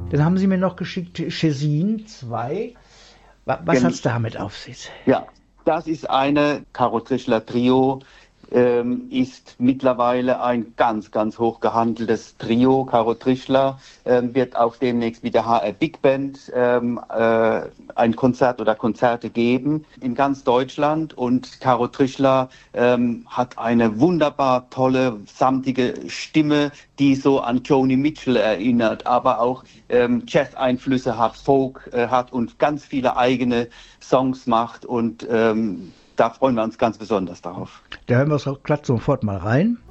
Dann haben Sie mir noch geschickt Chesin 2. Was hat es damit auf sich? Ja, das ist eine Caro Trischler Trio, ist mittlerweile ein ganz, ganz hoch gehandeltes Trio. Caro Trischler wird auch demnächst mit der HR Big Band ein Konzert oder Konzerte geben in ganz Deutschland. Und Caro Trischler hat eine wunderbar tolle, samtige Stimme, die so an Joni Mitchell erinnert, aber auch Jazz-Einflüsse hat, Folk hat und ganz viele eigene Songs macht. Und da freuen wir uns ganz besonders darauf. Da hören wir es auch glatt sofort mal rein.